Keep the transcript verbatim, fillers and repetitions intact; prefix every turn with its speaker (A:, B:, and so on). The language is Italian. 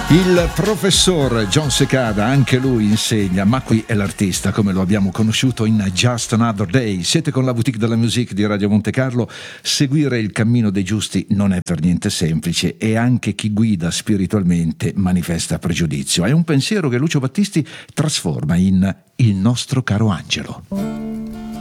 A: Il professor John Cicada, anche lui insegna, ma qui è l'artista come lo abbiamo conosciuto in Just Another Day. Siete con la Boutique della Musique di Radio Monte Carlo. Seguire il cammino dei giusti non è per niente semplice e anche chi guida spiritualmente manifesta pregiudizio. È un pensiero che Lucio Battisti trasforma in Il nostro caro angelo.